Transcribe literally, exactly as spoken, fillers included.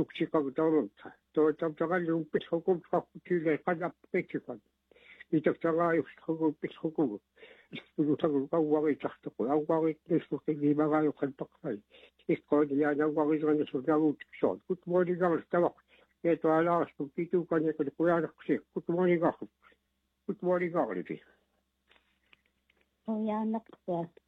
tuksikagtaamata tootavtaqallum pithukumqarputiile qanappitsikan итактагааюсхагупписхукугу илтулутагу кауваритартоқу ауваритнissуқигимагааюқантаққай иккоодиаанауварисернисулаагуутиксоот кутмоолигарл тавақ етуалаарсу китуканикул куяанақси кутмоолигарл кутмоолигарлити Ojaanaqtua